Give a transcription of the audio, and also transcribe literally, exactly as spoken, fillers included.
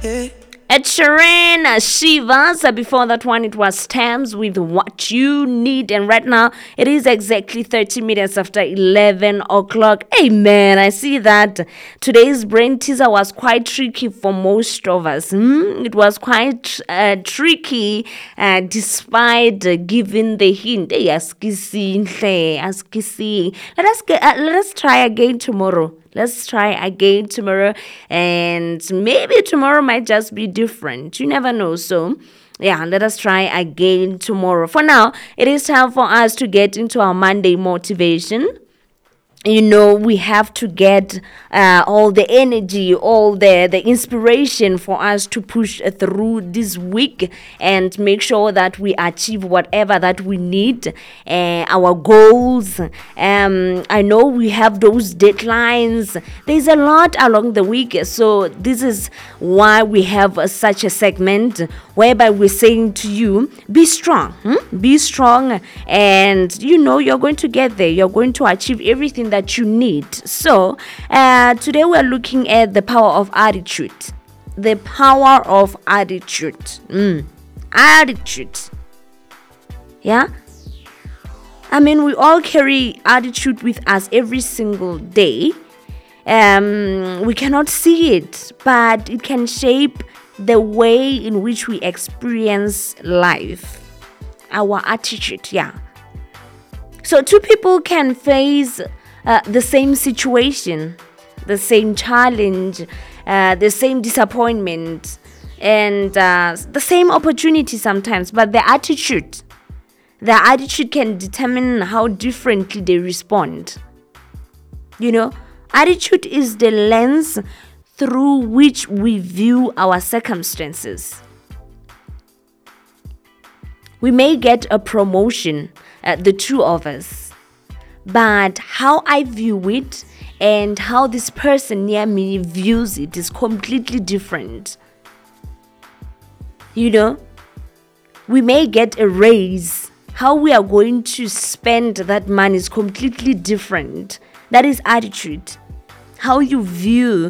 Ed Sheeran, Shivas. Uh, Before that one, it was Thames with What You Need. And right now, it is exactly thirty minutes after eleven o'clock. Hey, man, I see that today's brain teaser was quite tricky for most of us. Hmm? It was quite uh, tricky uh, despite uh, giving the hint. Hey, askisi, nhle, askisi. Let us, get, uh, let us try again tomorrow. Let's try again tomorrow, and maybe tomorrow might just be different. You never know. So, yeah, let us try again tomorrow. For now, it is time for us to get into our Monday motivation. You know, we have to get uh, all the energy, all the, the inspiration for us to push through this week and make sure that we achieve whatever that we need, uh, our goals. Um, I know we have those deadlines. There's a lot along the week. So this is why we have uh, such a segment whereby we're saying to you, be strong, hmm? be strong, and you know you're going to get there. You're going to achieve everything that you need. So uh, today we're looking at the power of attitude. The power of attitude. Mm. Attitude. Yeah. I mean, we all carry attitude with us every single day. Um, we cannot see it, but it can shape the way in which we experience life. Our attitude, yeah. So two people can face uh, the same situation, the same challenge, uh, the same disappointment, and uh, the same opportunity sometimes, but the attitude, their attitude can determine how differently they respond. You know, attitude is the lens through which we view our circumstances. We may get a promotion, uh, the two of us, but how I view it and how this person near me views it is completely different. You know, we may get a raise. How we are going to spend that money is completely different. That is attitude. How you view